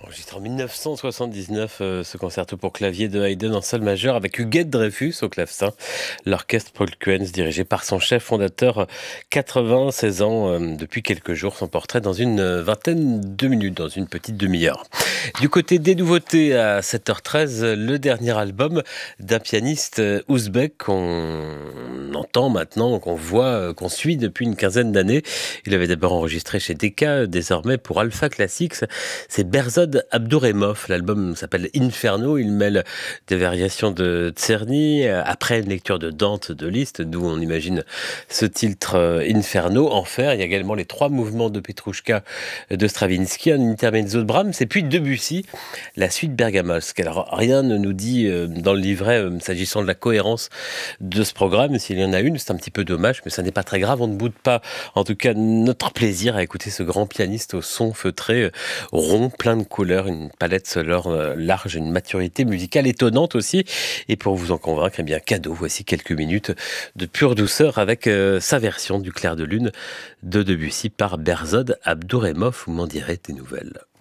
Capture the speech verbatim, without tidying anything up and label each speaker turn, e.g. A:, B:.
A: Enregistré en mille neuf cent soixante-dix-neuf, euh, ce concerto pour clavier de Haydn en sol majeur avec Huguette Dreyfus au clavecin. L'orchestre Paul Kuens dirigé par son chef fondateur, euh, quatre-vingt-seize ans euh, depuis quelques jours. Son portrait dans une euh, vingtaine de minutes, dans une petite demi-heure. Du côté des nouveautés à sept heures treize, le dernier album d'un pianiste euh, ouzbek qu'on entend maintenant, qu'on voit, euh, qu'on suit depuis une quinzaine d'années. Il avait d'abord enregistré chez Decca, désormais pour Alpha Classics. C'est Berzod Abdouremov. L'album s'appelle Inferno. Il mêle des variations de Czerny après une lecture de Dante de Liszt, d'où on imagine ce titre euh, Inferno, Enfer. Il y a également les trois mouvements de Petrouchka de Stravinsky, un intermezzo de Brahms et puis Debussy, la suite bergamasque. Alors rien ne nous dit euh, dans le livret euh, s'agissant de la cohérence de ce programme. S'il y en a une, c'est un petit peu dommage, mais ça n'est pas très grave. On ne boude pas, en tout cas, notre plaisir à écouter ce grand pianiste au son feutré, euh, rond, plein de couleurs, une palette sonore euh, large, une maturité musicale étonnante aussi. Et pour vous en convaincre, eh bien, cadeau, voici quelques minutes de pure douceur avec euh, sa version du Clair de Lune de Debussy par Berzod Abdouremov. Vous m'en direz des nouvelles.